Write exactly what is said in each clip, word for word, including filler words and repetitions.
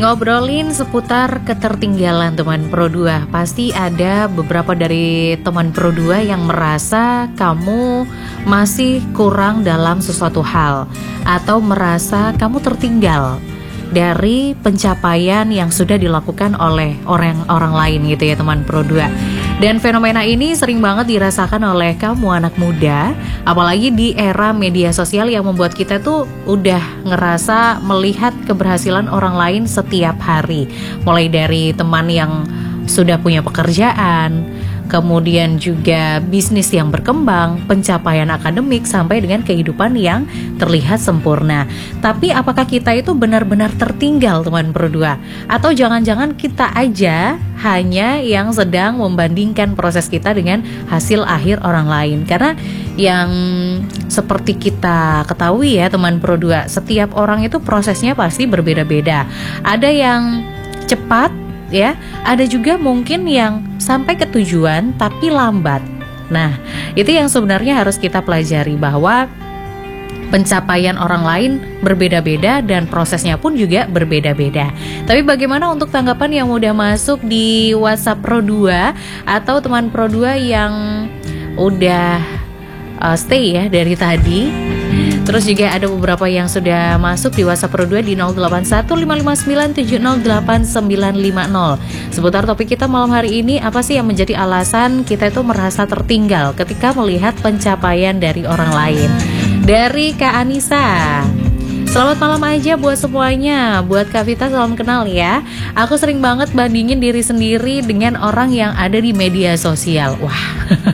Ngobrolin seputar ketertinggalan teman Pro dua. Pasti ada beberapa dari teman Pro dua yang merasa kamu masih kurang dalam sesuatu hal, atau merasa kamu tertinggal dari pencapaian yang sudah dilakukan oleh orang-orang lain gitu ya teman Pro dua. Dan fenomena ini sering banget dirasakan oleh kamu anak muda, apalagi di era media sosial yang membuat kita tuh udah ngerasa melihat keberhasilan orang lain setiap hari. Mulai dari teman yang sudah punya pekerjaan, kemudian juga bisnis yang berkembang, pencapaian akademik, sampai dengan kehidupan yang terlihat sempurna. Tapi apakah kita itu benar-benar tertinggal teman Pro dua? Atau jangan-jangan kita aja hanya yang sedang membandingkan proses kita dengan hasil akhir orang lain? Karena yang seperti kita ketahui ya teman Pro dua, setiap orang itu prosesnya pasti berbeda-beda. Ada yang cepat ya, ada juga mungkin yang sampai ke tujuan tapi lambat. Nah, itu yang sebenarnya harus kita pelajari, bahwa pencapaian orang lain berbeda-beda dan prosesnya pun juga berbeda-beda. Tapi bagaimana untuk tanggapan yang udah masuk di WhatsApp Pro dua atau teman Pro dua yang udah uh, stay ya dari tadi? Terus juga ada beberapa yang sudah masuk di WhatsApp Pro dua di nol delapan satu lima lima sembilan tujuh nol delapan sembilan lima nol. Seputar topik kita malam hari ini, apa sih yang menjadi alasan kita itu merasa tertinggal ketika melihat pencapaian dari orang lain? Dari Kak Anissa, selamat malam aja buat semuanya. Buat Kak Vita, salam kenal ya. Aku sering banget bandingin diri sendiri dengan orang yang ada di media sosial. Wah,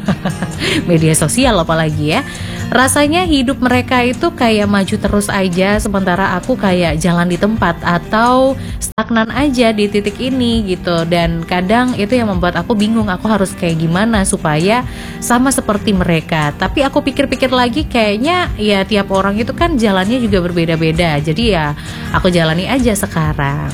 media sosial apalagi ya. Rasanya hidup mereka itu kayak maju terus aja, sementara aku kayak jalan di tempat atau stagnan aja di titik ini gitu. Dan kadang itu yang membuat aku bingung, aku harus kayak gimana supaya sama seperti mereka. Tapi aku pikir-pikir lagi, kayaknya ya tiap orang itu kan jalannya juga berbeda-beda. Jadi ya aku jalani aja sekarang.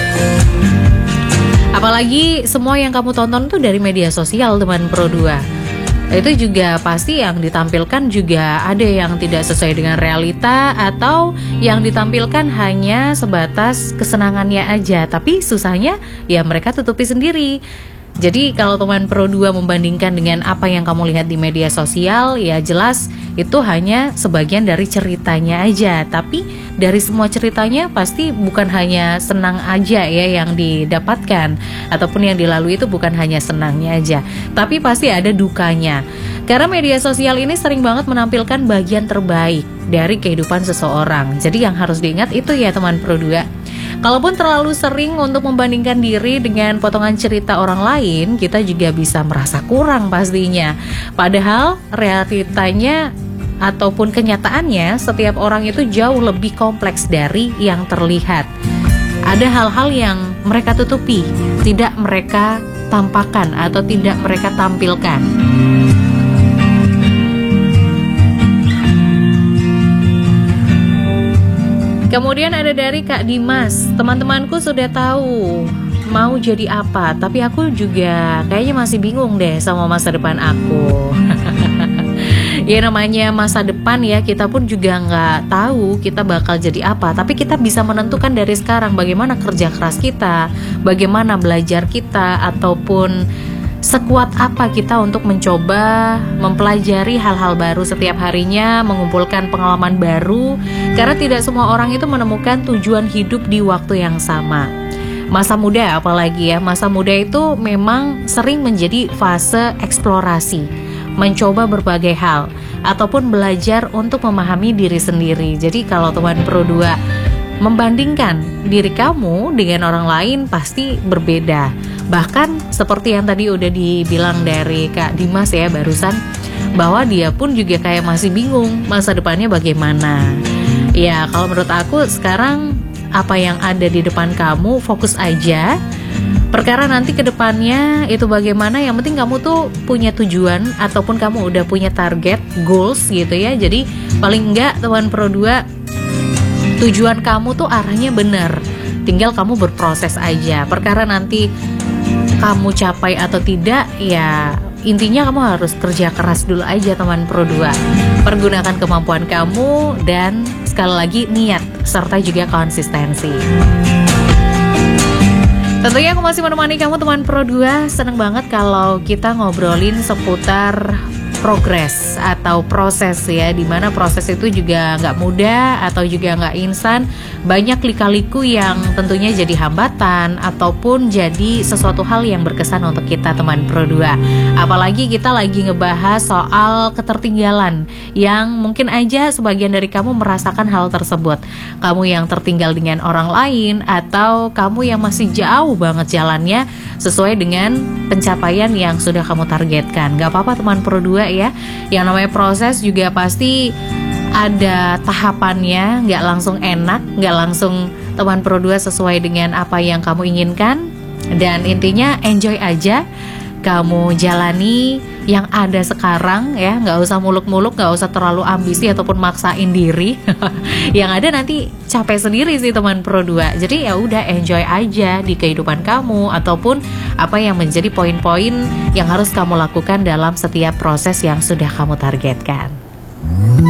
Apalagi semua yang kamu tonton tuh dari media sosial teman Pro dua. Itu juga pasti yang ditampilkan juga ada yang tidak sesuai dengan realita, atau yang ditampilkan hanya sebatas kesenangannya aja, tapi susahnya ya mereka tutupi sendiri. Jadi kalau teman Pro dua membandingkan dengan apa yang kamu lihat di media sosial, ya jelas itu hanya sebagian dari ceritanya aja. Tapi dari semua ceritanya pasti bukan hanya senang aja ya yang didapatkan, ataupun yang dilalui itu bukan hanya senangnya aja, tapi pasti ada dukanya. Karena media sosial ini sering banget menampilkan bagian terbaik dari kehidupan seseorang. Jadi yang harus diingat itu ya teman Pro dua. Kalaupun terlalu sering untuk membandingkan diri dengan potongan cerita orang lain, kita juga bisa merasa kurang pastinya. Padahal realitanya ataupun kenyataannya, setiap orang itu jauh lebih kompleks dari yang terlihat. Ada hal-hal yang mereka tutupi, tidak mereka tampakkan atau tidak mereka tampilkan. Kemudian ada dari Kak Dimas, teman-temanku sudah tahu mau jadi apa, tapi aku juga kayaknya masih bingung deh sama masa depan aku. Ya namanya masa depan ya, kita pun juga nggak tahu kita bakal jadi apa, tapi kita bisa menentukan dari sekarang bagaimana kerja keras kita, bagaimana belajar kita, ataupun sekuat apa kita untuk mencoba mempelajari hal-hal baru setiap harinya, mengumpulkan pengalaman baru. Karena tidak semua orang itu menemukan tujuan hidup di waktu yang sama. Masa muda apalagi ya, masa muda itu memang sering menjadi fase eksplorasi, mencoba berbagai hal, ataupun belajar untuk memahami diri sendiri. Jadi kalau teman Pro dua membandingkan diri kamu dengan orang lain, pasti berbeda. Bahkan seperti yang tadi udah dibilang dari Kak Dimas ya barusan, bahwa dia pun juga kayak masih bingung masa depannya bagaimana. Ya kalau menurut aku sekarang apa yang ada di depan kamu, fokus aja. Perkara nanti ke depannya itu bagaimana, yang penting kamu tuh punya tujuan ataupun kamu udah punya target, goals gitu ya. Jadi paling enggak teman Pro dua, tujuan kamu tuh arahnya bener. Tinggal kamu berproses aja. Perkara nanti kamu capai atau tidak, ya intinya kamu harus kerja keras dulu aja teman Pro dua. Pergunakan kemampuan kamu dan sekali lagi niat serta juga konsistensi. Tentunya aku masih menemani kamu teman Pro dua. Seneng banget kalau kita ngobrolin seputar progres atau proses ya, dimana proses itu juga nggak mudah atau juga nggak instan. Banyak lika-liku yang tentunya jadi hambatan ataupun jadi sesuatu hal yang berkesan untuk kita teman Pro dua. Apalagi kita lagi ngebahas soal ketertinggalan yang mungkin aja sebagian dari kamu merasakan hal tersebut. Kamu yang tertinggal dengan orang lain atau kamu yang masih jauh banget jalannya sesuai dengan pencapaian yang sudah kamu targetkan. Gak apa-apa teman Pro dua ya, yang namanya proses juga pasti ada tahapannya, gak langsung enak, gak langsung teman Pro dua sesuai dengan apa yang kamu inginkan. Dan intinya enjoy aja, kamu jalani yang ada sekarang ya, nggak usah muluk-muluk, nggak usah terlalu ambisi ataupun maksain diri. Yang ada nanti capek sendiri sih teman Pro dua. Jadi ya udah enjoy aja di kehidupan kamu ataupun apa yang menjadi poin-poin yang harus kamu lakukan dalam setiap proses yang sudah kamu targetkan.